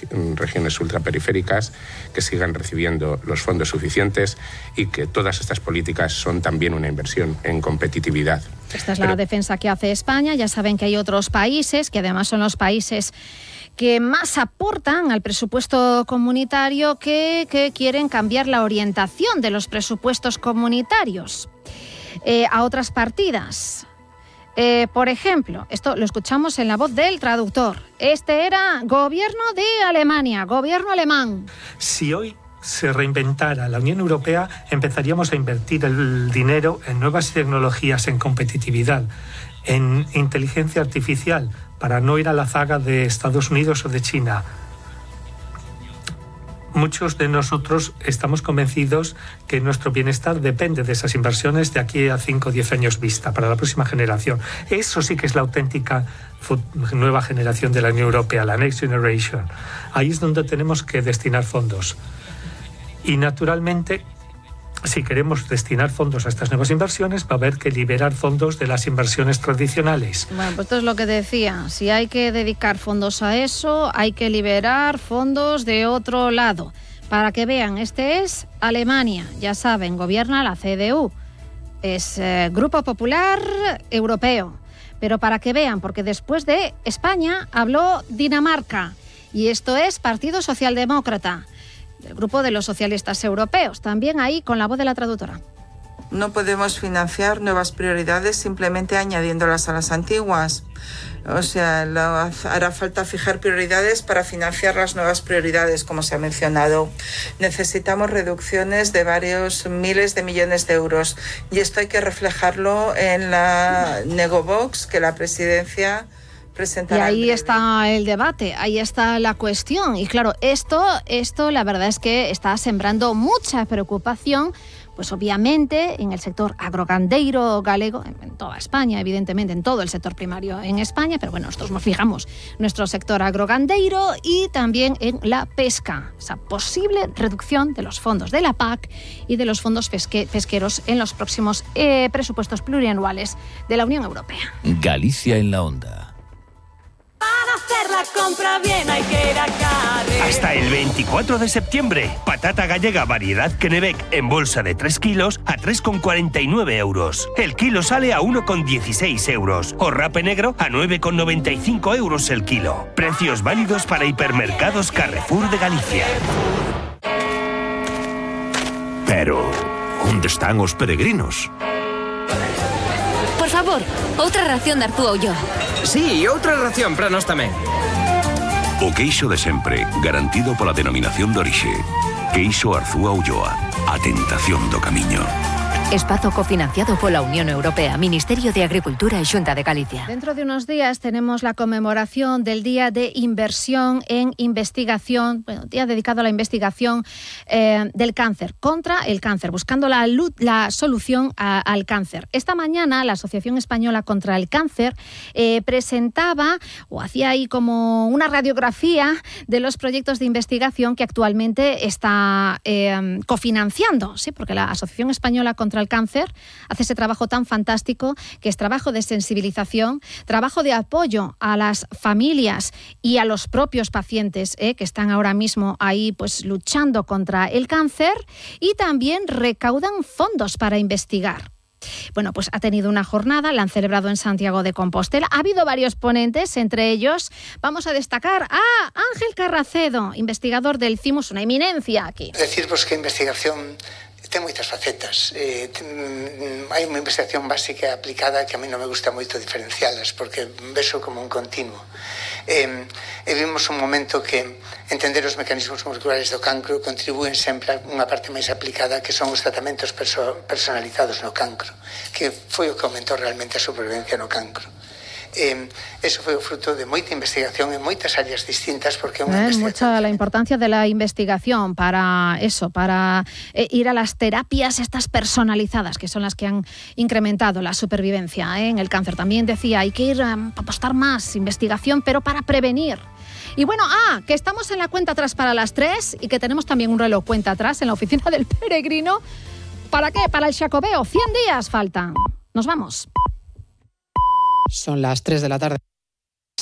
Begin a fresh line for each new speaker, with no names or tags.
regiones ultraperiféricas, que sigan recibiendo los fondos suficientes y que todas estas políticas son también una inversión en competitividad.
Esta es la defensa que hace España. Ya saben que hay otros países, que además son los países que más aportan al presupuesto comunitario, que quieren cambiar la orientación de los presupuestos comunitarios a otras partidas. Por ejemplo, esto lo escuchamos en la voz del traductor. Este era gobierno de Alemania, gobierno alemán.
Si hoy se reinventara la Unión Europea, empezaríamos a invertir el dinero en nuevas tecnologías, en competitividad, en inteligencia artificial, para no ir a la zaga de Estados Unidos o de China. Muchos de nosotros estamos convencidos que nuestro bienestar depende de esas inversiones de aquí a 5 o 10 años vista, para la próxima generación. Eso sí que es la auténtica nueva generación de la Unión Europea, la Next Generation. Ahí es donde tenemos que destinar fondos. Y naturalmente, si queremos destinar fondos a estas nuevas inversiones, va a haber que liberar fondos de las inversiones tradicionales.
Bueno, pues esto es lo que decía. Si hay que dedicar fondos a eso, hay que liberar fondos de otro lado. Para que vean, este es Alemania. Ya saben, gobierna la CDU. Es Grupo Popular Europeo. Pero para que vean, porque después de España habló Dinamarca. Y esto es Partido Socialdemócrata, del grupo de los socialistas europeos, también ahí con la voz de la traductora.
No podemos financiar nuevas prioridades simplemente añadiéndolas a las antiguas. O sea, hará falta fijar prioridades para financiar las nuevas prioridades, como se ha mencionado. Necesitamos reducciones de varios miles de millones de euros y esto hay que reflejarlo en la Negobox que la presidencia presentará.
Y ahí está el debate, ahí está la cuestión. Y claro, esto la verdad es que está sembrando mucha preocupación, pues obviamente en el sector agrogandeiro galego, en toda España, evidentemente en todo el sector primario en España, pero bueno, nosotros nos fijamos en nuestro sector agrogandeiro y también en la pesca, esa posible reducción de los fondos de la PAC y de los fondos pesqueros en los próximos presupuestos plurianuales de la Unión Europea.
Galicia en la onda.
Para hacer la compra bien hay que ir a Carrer.
Hasta el 24 de septiembre, patata gallega variedad Kennebec en bolsa de 3 kilos a 3,49 euros. El kilo sale a 1,16 euros. O rape negro a 9,95 euros el kilo. Precios válidos para hipermercados Carrefour de Galicia.
Pero, ¿onde están os peregrinos?
Por favor, outra ración de Artúa Ulloa.
Sí, outra ración para nós tamén.
O queixo de sempre, garantido pola denominación de orixe. Queixo Arzúa Ulloa, a tentación do camiño.
Espazo cofinanciado pola Unión Europea, Ministerio de Agricultura e Xunta de Galicia.
Dentro de unos días tenemos la conmemoración del Día de Inversión en Investigación, bueno, día dedicado a la investigación del cáncer, contra el cáncer, buscando la solución al cáncer. Esta mañana la Asociación Española contra el Cáncer presentaba o hacía ahí como una radiografía de los proyectos de investigación que actualmente está cofinanciando, ¿sí? Porque la Asociación Española contra el Cáncer hace ese trabajo tan fantástico que es trabajo de sensibilización, trabajo de apoyo a las familias y a los propios pacientes que están ahora mismo ahí pues luchando contra el cáncer, y también recaudan fondos para investigar. Bueno, pues ha tenido una jornada, la han celebrado en Santiago de Compostela. Ha habido varios ponentes, entre ellos vamos a destacar a Ángel Carracedo, investigador del CIMUS, una eminencia aquí.
Decirvos que a investigación ten moitas facetas. Hai unha investigación básica e aplicada que a mí non me gusta moito diferencialas, porque vexo como un continuo. E vimos un momento que entender os mecanismos moleculares do cancro contribúen sempre a unha parte máis aplicada, que son os tratamentos personalizados no cancro, que foi o que aumentou realmente a supervivencia no cancro. Eso foi o fruto de moita investigación en moitas áreas distintas, porque
mucha la importancia de la investigación para eso, para ir a las terapias estas personalizadas, que son las que han incrementado la supervivencia en el cáncer. También decía, hay que ir a apostar más investigación, pero para prevenir. Y bueno, que estamos en la cuenta atrás para las 3 y que tenemos también un reloj cuenta atrás en la oficina del peregrino. ¿Para qué? Para el Xacobeo. 100 días faltan. Nos vamos.
Son las 3 de la tarde.